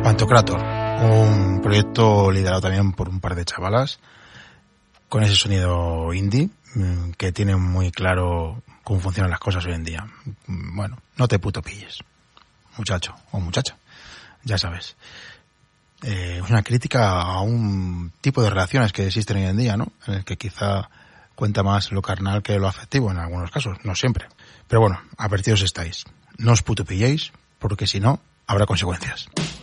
Pantocrator, un proyecto liderado también por un par de chavalas con ese sonido indie que tiene muy claro cómo funcionan las cosas hoy en día. Bueno, no te puto pilles, muchacho o muchacha, ya sabes. Es una crítica a un tipo de relaciones que existen hoy en día, ¿no? En el que quizá cuenta más lo carnal que lo afectivo en algunos casos, no siempre. Pero bueno, advertidos estáis. No os puto pilléis, porque si no, habrá consecuencias.